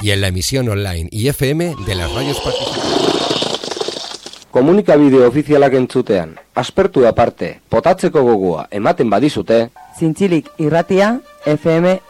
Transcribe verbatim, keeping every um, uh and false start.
y en la emisión online y F M de las radios participantes. Komunikabide ofizialak entzutean, aspertu aparte, potatzeko gogoa ematen badizute, Zintzilik irratia, F M